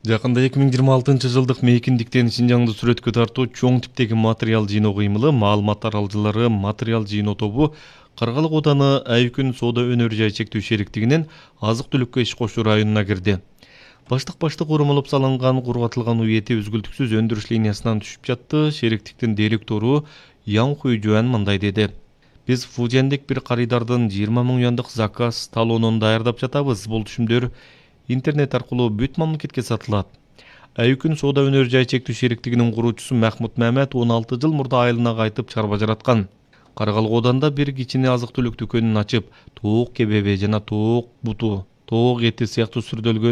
Жакында 2026-жылдык мейкиндиктен Шинжаңды сүрөткө тартуу чоң типтеги материал жыйноо кыймылы маалымат таралгычылары материал жыйноо тобу Каргалык ооданы Айкүн соода өнөр жай чектөө шериктигинен азык-түлүккө иш кошуу районуна кирди. Баштык урмалып салынган кургатылган уй эти үзгүлтүксүз өндүрүш линиясынан түшүп жатты. Шериктиктин директору Ян Хуй Жуан мындай деди. Биз Фужендик бир карыдардын 20 000 юандык заказ талонун даярдап жатабыз. Бул түшүмдөр интернет аркылуу бүт мамлекетке сатылат. Айкүн соода өнөр жай чектөө шериктигинин куруучусу Махмут Мамед 16 жыл мурда айылына кайтып чарба жараткан. Каргалык ооданда бир кичине азык-түлүк дүкөнүн ачып, тоок кебеби жана тоок буту, тоок эти сыяктуу сүрдөлгөн